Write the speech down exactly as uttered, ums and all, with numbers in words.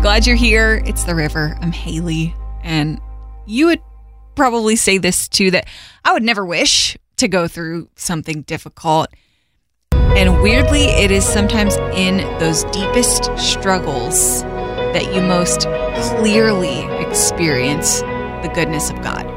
glad you're here. It's The River. I'm Haley. And you would probably say this too, that I would never wish to go through something difficult. And weirdly, it is sometimes in those deepest struggles that you most clearly experience the goodness of God.